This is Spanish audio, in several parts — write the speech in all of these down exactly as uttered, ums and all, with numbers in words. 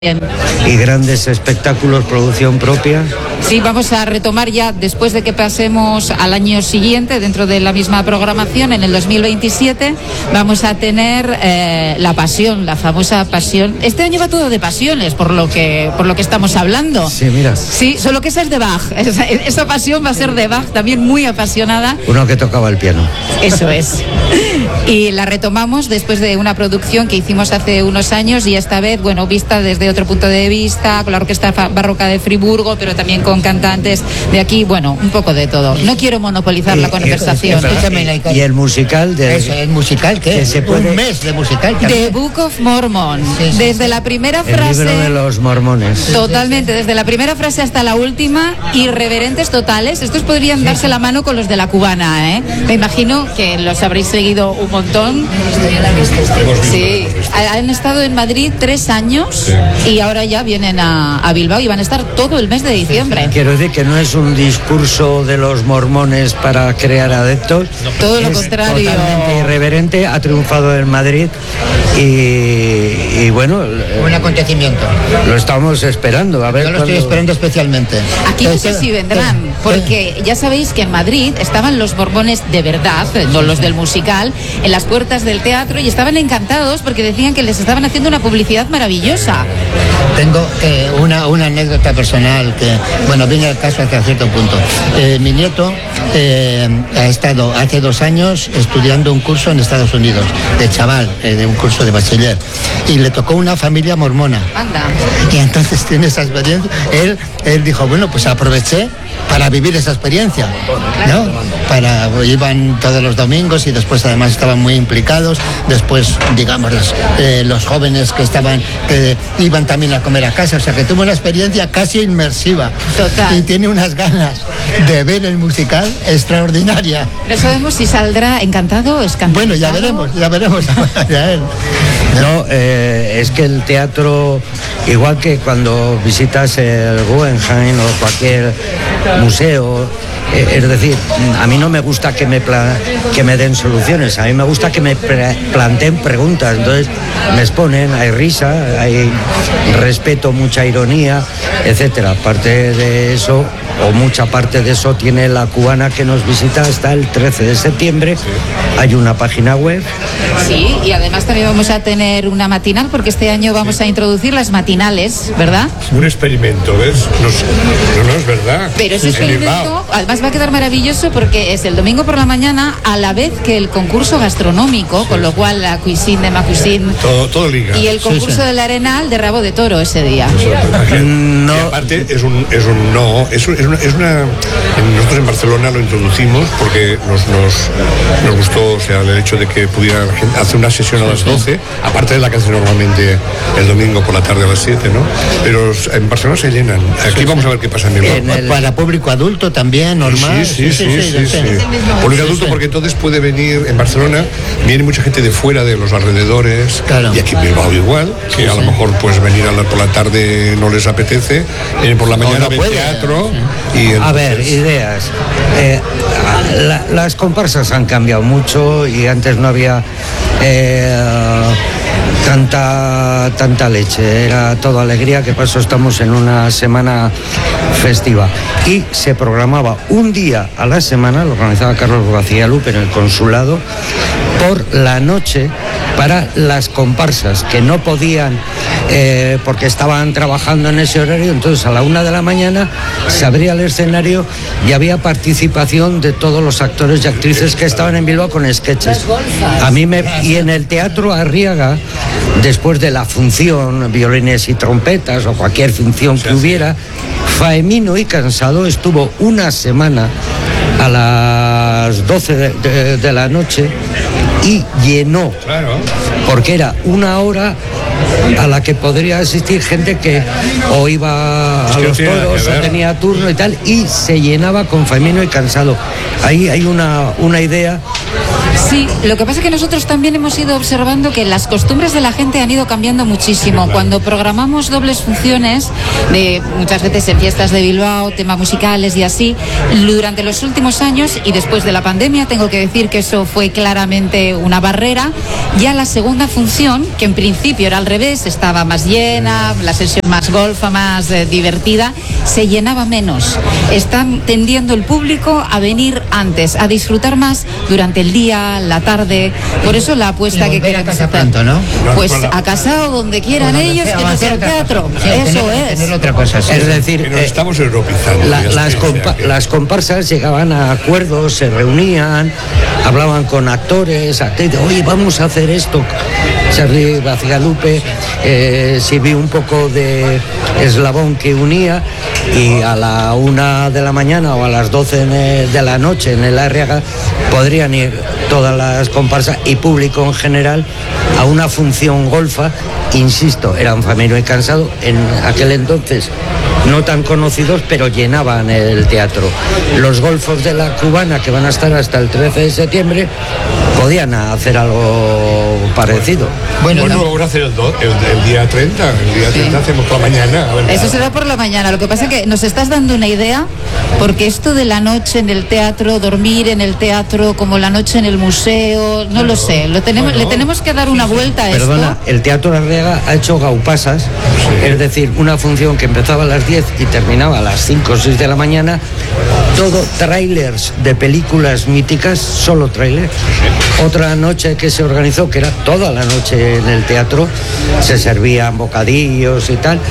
Y grandes espectáculos, producción propia. Sí, vamos a retomar ya después de que pasemos al año siguiente, dentro de la misma programación, en el dos mil veintisiete, vamos a tener eh, La Pasión, la famosa Pasión. Este año va todo de pasiones, por lo que por lo que estamos hablando. Sí, mira. Sí, solo que esa es de Bach. Esa, esa pasión va a ser de Bach, también muy apasionada. Uno que tocaba el piano. Eso es. Y la retomamos después de una producción que hicimos hace unos años y esta vez, bueno, vista desde otro punto de vista, con la Orquesta Barroca de Friburgo, pero también con cantantes de aquí, bueno, un poco de todo. No quiero monopolizar y, la conversación. Y, y el musical de... Eso, el musical, ¿qué? Que se puede... Un mes de musical. The Book of Mormon. Sí, sí, desde sí. la primera frase... El libro de los mormones. Totalmente, desde la primera frase hasta la última, irreverentes totales. Estos podrían sí. darse la mano con los de la cubana, ¿eh? Me imagino que los habréis seguido un montón. Sí, han estado en Madrid tres años sí. y ahora ya vienen a, a Bilbao y van a estar todo el mes de diciembre. Quiero decir que no es un discurso de los mormones para crear adeptos. No, todo lo contrario. Totalmente irreverente, ha triunfado en Madrid y, y bueno... Un acontecimiento. Lo estamos esperando. A ver. Yo lo cuando... estoy esperando especialmente. Aquí no sé si vendrán, porque ya sabéis que en Madrid estaban los mormones de verdad, no los del musical, en las puertas del teatro y estaban encantados porque decían que les estaban haciendo una publicidad maravillosa. Tengo eh, una, una anécdota personal que, bueno, viene al caso hasta cierto punto. Eh, mi nieto eh, ha estado hace dos años estudiando un curso en Estados Unidos, de chaval, eh, de un curso de bachiller, y le tocó una familia mormona. Anda. Y entonces tiene esa experiencia. Él, él dijo, bueno, pues aproveché para vivir esa experiencia, ¿no? Para, iban todos los domingos y después además estaban muy implicados. Después, digamos, los, eh, los jóvenes que estaban, que iban también a comer a casa. O sea, que tuvo una experiencia casi inmersiva. Total. Y tiene unas ganas de ver el musical extraordinaria. No sabemos si saldrá encantado o escandalizado. Bueno, ya veremos, ya veremos. No, eh, es que el teatro, igual que cuando visitas el Guggenheim o cualquier museo, eh, es decir, a mí no me gusta que me, pla- que me den soluciones, a mí me gusta que me pre- planteen preguntas, entonces me exponen, hay risa, hay respeto, mucha ironía, etcétera. Aparte de eso, o mucha parte de eso tiene la cubana que nos visita hasta el trece de septiembre, hay una página web. Sí, y además también vamos a tener una matinal, porque este año vamos sí. a introducir las matinales, ¿verdad? Un experimento, ¿ves? No, no, no es verdad. Pero ese experimento, además va a quedar maravilloso porque es el domingo por la mañana a la vez que el concurso gastronómico, sí. con lo cual la cuisine de ma cuisine. Todo, todo liga. Y el concurso sí, sí. del Arenal de rabo de toro ese día. No. Y aparte es un, es un no, es, un, es una, es una nosotros en Barcelona lo introducimos porque nos, nos, nos gustó, o sea, el hecho de que pudiera hacer una sesión a las doce, aparte de la que hace normalmente el domingo por la tarde a las siete, ¿no? Pero en Barcelona se llenan. Aquí vamos a ver qué pasa en en el... Para público adulto también, normal. Sí, sí, sí, sí. sí, sí, sí. Público adulto porque entonces puede venir, en Barcelona viene mucha gente de fuera, de los alrededores, claro. Y aquí en Bilbao igual, que sí, a lo sí. mejor pues venir a la, por la tarde no les apetece, vienen por la mañana no, no ven teatro. Sí. Y entonces... A ver, ideas. Eh, la, las comparsas han cambiado mucho y antes no había eh, tanta tanta leche, era todo alegría, que pasó estamos en una semana festiva y se programaba un día a la semana, lo organizaba Carlos Guacialup en el consulado, por la noche para las comparsas que no podían eh, porque estaban trabajando en ese horario. Entonces a la una de la mañana se abría el escenario y había participación de todos los actores y actrices que estaban en Bilbao con sketches. A mí me y en el Teatro Arriaga, después de la función violines y trompetas o cualquier función que hubiera, faemino y cansado estuvo una semana a las doce de, de, de la noche y llenó, claro. Porque era una hora a la que podría asistir gente que o iba a los toros o tenía turno y tal, y se llenaba con faemino y cansado. Ahí hay una, una idea Sí, lo que pasa es que nosotros también hemos ido observando que las costumbres de la gente han ido cambiando muchísimo. Cuando programamos dobles funciones, de muchas veces en fiestas de Bilbao, temas musicales y así, durante los últimos años y después de la pandemia, tengo que decir que eso fue claramente una barrera. Ya la segunda función, que en principio era al revés, estaba más llena, la sesión más golfa, más eh, divertida, se llenaba menos. Están tendiendo el público a venir antes, a disfrutar más durante el día, la tarde. Por eso la apuesta que queremos hacer. Pronto, ¿no? Pues a casa o donde quieran donde ellos, que no sea el teatro. Sí, eso tener, es. Tener otra cosa, sí. Es decir, nos estamos europizando. La, las, compa las comparsas llegaban a acuerdos, se reunían, hablaban con actores, actores, oye, vamos a hacer esto. Charlie Bacigalupe eh, sirvió un poco de eslabón que unía, y a la una de la mañana o a las doce de la noche en el Arriaga podrían ir todas las comparsas y público en general a una función golfa. Insisto, eran familiar y cansado en aquel entonces, no tan conocidos, pero llenaban el teatro. Los golfos de la Cubana, que van a estar hasta el trece de septiembre, podían hacer algo parecido. Bueno, bueno, vamos a hacer el, do, el, el día treinta, el día treinta sí. Hacemos por la mañana. Eso será por la mañana. Lo que pasa es que nos estás dando una idea, porque esto de la noche en el teatro, dormir en el teatro, como la noche en el museo, no lo sé. Lo tenemos, bueno, le tenemos que dar una vuelta a esto. Perdona, el Teatro Arriaga ha hecho gaupasas, sí. Es decir, una función que empezaba a las diez y terminaba a las cinco o seis de la mañana, todo trailers de películas míticas, solo trailers. Otra noche que se organizó, que era toda la noche en el teatro, se servían bocadillos y tal,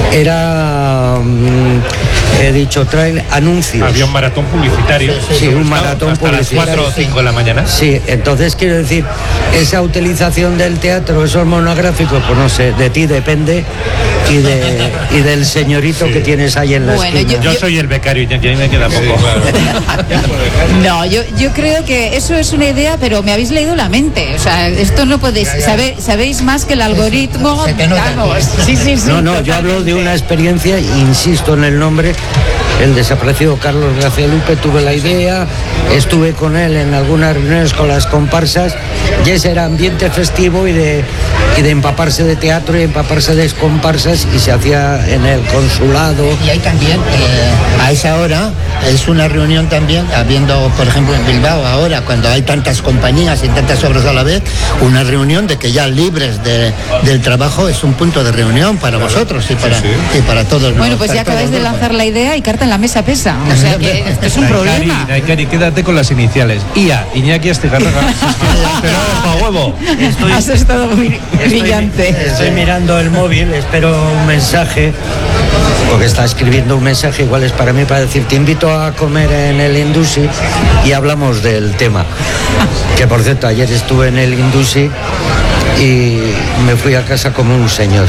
era, mmm, he dicho trailer, anuncios. Había un maratón publicitario. Sí, sí, un maratón hasta publicitario. Las cuatro o cinco de la mañana. Sí, entonces quiero decir, esa utilización del teatro, esos monográficos, pues no sé, de ti depende y de y del señorito sí. que tienes ahí en la bueno, esquina. Yo, yo soy el becario y a mí me queda poco. Sí, claro. No, yo, yo creo que eso es una idea, pero me habéis leído la mente. O sea, esto no podéis, sabe, sabéis más que el algoritmo. Vamos. Sí, sí, sí, no, no, totalmente. Yo hablo de una experiencia, insisto en el nombre, el desaparecido Carlos Bacigalupe. Tuve la idea, estuve con él en algunas reuniones con las comparsas, y ese era ambiente festivo y de, y de empaparse de teatro y empaparse de comparsas, y se hacía en el consulado. Y hay también, eh, a esa hora, es una reunión también, habiendo, por ejemplo, en Bilbao ahora, cuando hay tantas compañías y tantas obras a la vez, una reunión de que ya libres de, del trabajo es un punto de reunión para claro. vosotros y para, sí, sí. Y para todos. Bueno, pues ya acabáis de lanzar la idea y carta en la mesa pesa. O sea que esto es un problema. Naikari, quédate con las iniciales. I A, Iñaki Astigarraga. Pero huevo. Estoy, Has estado muy brillante. Estoy, estoy mirando el móvil, espero un mensaje, porque está escribiendo un mensaje, igual es para mí, para decir, te invito a comer en el Indusi y hablamos del tema. Que por cierto, ayer estuve en el Indusi y me fui a casa como un señor.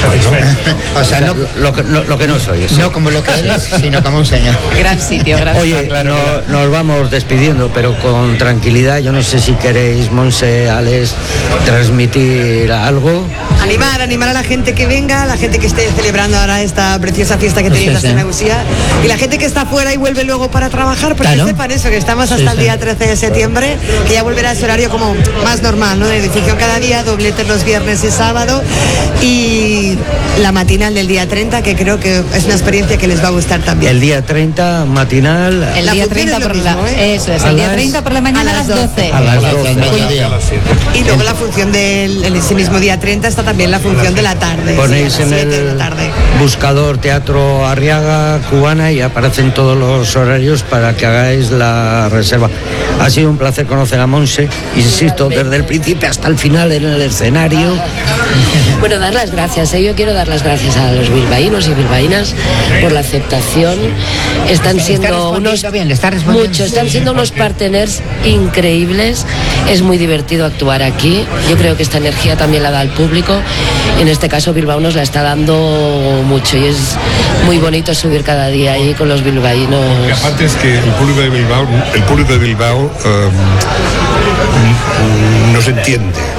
O sea, no, lo, que, no, lo que no soy. Eso. No como lo que eres, sino como un señor. Gran sitio, gracias. Oye, claro, no, nos vamos despidiendo, pero con tranquilidad. Yo no sé si queréis, Monse, Alex, transmitir algo. Animar, animar a la gente que venga, a la gente que esté celebrando ahora esta preciosa fiesta que tenéis sí, sí. en Usía, y la gente que está fuera y vuelve luego para trabajar, porque claro. sepan eso, que estamos hasta sí, el día trece de septiembre, que ya volverá a ese horario como más normal, ¿no? De difusión cada día, dobletes los viernes y sábado, y la matinal del día treinta, que creo que es una experiencia que les va a gustar también. El día treinta, matinal. El día treinta por la, mismo, ¿eh? Eso es, el día treinta por la mañana a las doce. A las doce. Y luego la función del en ese mismo día treinta está también la función de la tarde. Ponéis sí, en el buscador Teatro Arriaga, Cubana, y aparecen todos los horarios para que hagáis la reserva. Ha sido un placer conocer a Monse, insisto, desde el principio hasta el final en el escenario. Bueno, dar las gracias, ¿eh? Yo quiero dar las gracias a los bilbaínos y bilbaínas por la aceptación. Están siendo unos muchos, están siendo unos partners increíbles. Es muy divertido actuar aquí. Yo creo que esta energía también la da al público. En este caso Bilbao nos la está dando mucho y es muy bonito subir cada día ahí con los bilbaínos. Porque aparte es que el público de Bilbao, el público de Bilbao um, no se entiende.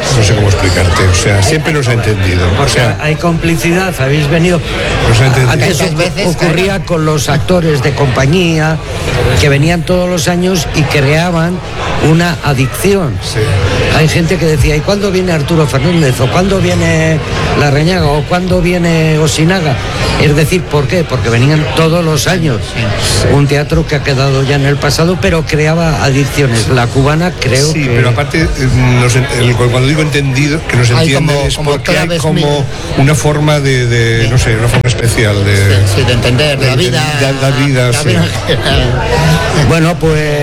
no sé cómo explicarte, o sea, siempre nos ha entendido. O sea, hay complicidad, habéis venido. Nos ha entendido. Antes ocurría con los actores de compañía que venían todos los años y creaban una adicción. Sí. Hay gente que decía, ¿y cuándo viene Arturo Fernández? ¿O cuándo viene Larrañaga? ¿O cuándo viene Osinaga? Es decir, ¿por qué? Porque venían todos los años. Un teatro que ha quedado ya en el pasado, pero creaba adicciones. La cubana creo sí, que... Sí, pero aparte, nos, el, cuando digo entendido, que nos hay entiende como, es como porque hay como mil. una forma de, de, no sé, una forma especial de... Sí, sí, de entender de la vida. De, de la vida, la sí. vida. Bueno,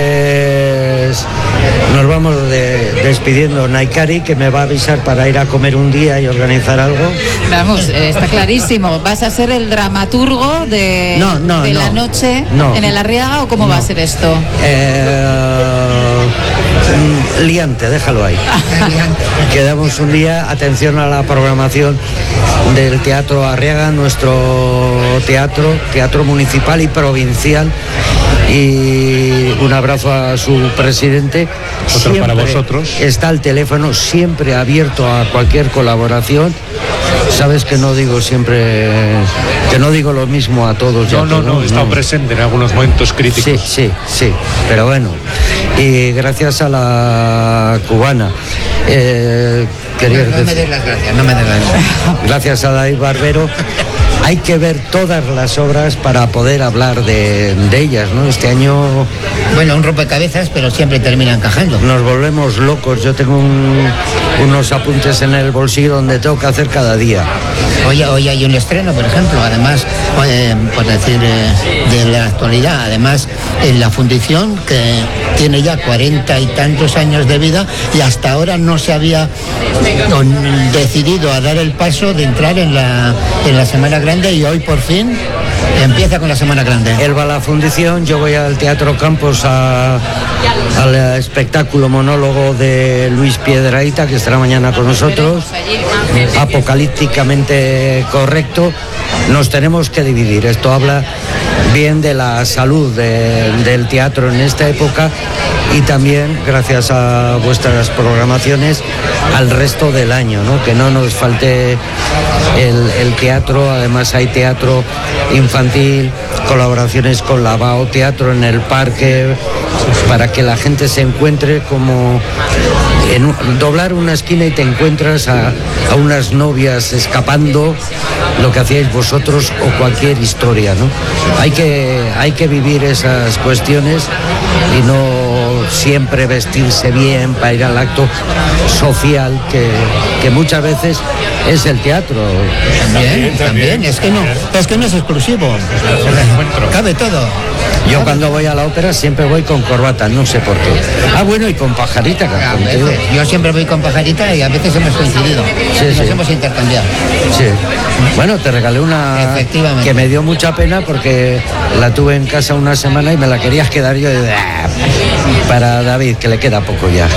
pues nos vamos de, despidiendo. Naikari, que me va a avisar para ir a comer un día y organizar algo. Vamos, eh, está clarísimo. ¿Vas a ser el dramaturgo de, no, no, de no, la noche no, en el Arriaga o cómo no. va a ser esto? Eh, liante, déjalo ahí. Quedamos un día, atención a la programación del Teatro Arriaga, nuestro teatro, teatro municipal y provincial, y un abrazo a su presidente. Otro siempre para vosotros. Está el teléfono siempre abierto a cualquier colaboración. Sabes que no digo siempre, que no digo lo mismo a todos. No, a no, todos, no, he estado presente en algunos momentos críticos. Sí, sí, sí, pero bueno, y gracias a la cubana. Eh, quería No, no me des las gracias, no me des las gracias. Gracias a David Barbero. Hay que ver todas las obras para poder hablar de, de ellas, ¿no? Este año... Bueno, un rompecabezas, pero siempre termina encajando. Nos volvemos locos. Yo tengo un, unos apuntes en el bolsillo donde tengo que hacer cada día. Hoy, hoy hay un estreno, por ejemplo, además, eh, por decir, eh, de la actualidad, además, en la fundición, que tiene ya cuarenta y tantos años de vida y hasta ahora no se había decidido a dar el paso de entrar en la, en la Semana Grande, y hoy por fin empieza con la Semana Grande. Él va a la fundición, yo voy al Teatro Campos a, al espectáculo monólogo de Luis Piedrahita, que estará mañana con nosotros, apocalípticamente correcto. Nos tenemos que dividir, esto habla bien de la salud de, del teatro en esta época, y también gracias a vuestras programaciones al resto del año, ¿no? Que no nos falte el, el teatro. Además hay teatro infantil, colaboraciones con la B A O, teatro en el parque, para que la gente se encuentre como en un, doblar una esquina y te encuentras a, a unas novias escapando, lo que hacíais vosotros, o cualquier historia, ¿no? Hay que, hay que vivir esas cuestiones y no siempre vestirse bien para ir al acto social que, que muchas veces es el teatro. También, también, es que no, es que no es exclusivo. Cabe todo. Yo cuando voy a la ópera siempre voy con corbata, no sé por qué. Ah, bueno, y con pajarita. A veces, yo siempre voy con pajarita y a veces hemos coincidido. Sí, Nos sí. hemos intercambiado. Sí. Bueno, te regalé una que me dio mucha pena porque la tuve en casa una semana y me la querías quedar yo. De... Para David, que le queda poco ya.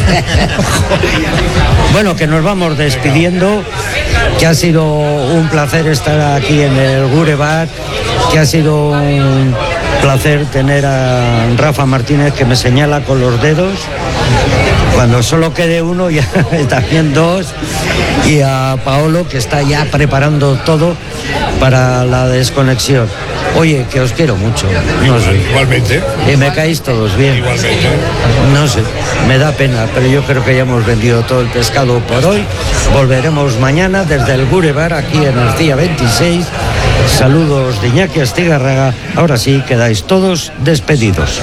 Bueno, que nos vamos despidiendo, que ha sido un placer estar aquí en el Gure Bar, que ha sido un placer tener a Rafa Martínez, que me señala con los dedos cuando solo quede uno, ya también dos, y a Paolo, que está ya preparando todo para la desconexión. Oye, que os quiero mucho. No sé. Igualmente. Y me caéis todos bien. Igualmente. No sé, me da pena, pero yo creo que ya hemos vendido todo el pescado por hoy. Volveremos mañana desde el Gure Bar, aquí en Arcilla veintiséis. Saludos de Iñaki Astigarraga. Ahora sí, quedáis todos despedidos.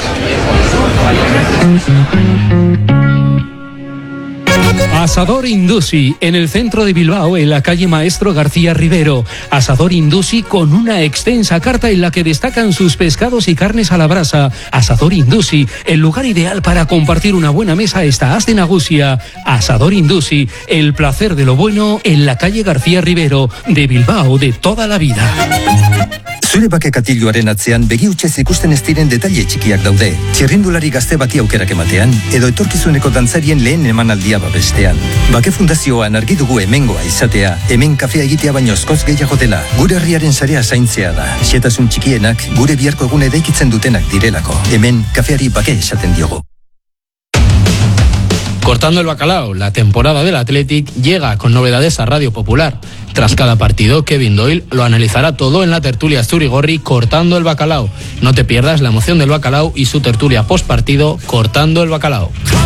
Asador Indusi, en el centro de Bilbao, en la calle Maestro García Rivero. Asador Indusi, con una extensa carta en la que destacan sus pescados y carnes a la brasa. Asador Indusi, el lugar ideal para compartir una buena mesa está Aste Nagusia. Asador Indusi, el placer de lo bueno en la calle García Rivero, de Bilbao de toda la vida. Zure bake katiluaren atzean begi hutsez ikusten ez diren detalle txikiak daude. Txirrindulari gazte bati aukerak ematean, edo etorkizuneko dantzarien lehen emanaldia babestean. Bake Fundazioan argi dugu hemengoa izatea, hemen kafea egitea baino askoz gehiago dela. Gure herriaren sarea zaintzea da. Xehetasun txikienak gure biharko egune eraikitzen dutenak direlako. Hemen kafeari bake esaten diogu. Cortando el bacalao, la temporada del Athletic llega con novedades a Radio Popular. Tras cada partido, Kevin Doyle lo analizará todo en la tertulia Zurigorri Cortando el Bacalao. No te pierdas la emoción del bacalao y su tertulia post partido Cortando el Bacalao.